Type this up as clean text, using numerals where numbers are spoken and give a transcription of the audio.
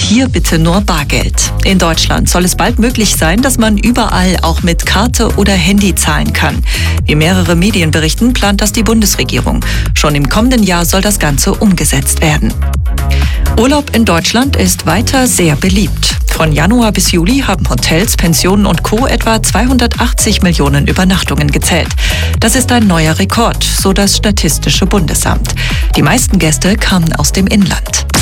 hier bitte nur Bargeld. In Deutschland soll es bald möglich sein, dass man überall auch mit Karte oder Handy zahlen kann. Wie mehrere Medien berichten, plant das die Bundesregierung. Schon im kommenden Jahr soll das Ganze umgesetzt werden. Urlaub in Deutschland ist weiter sehr beliebt. Von Januar bis Juli haben Hotels, Pensionen und Co. etwa 280 Millionen Übernachtungen gezählt. Das ist ein neuer Rekord, so das Statistische Bundesamt. Die meisten Gäste kamen aus dem Inland.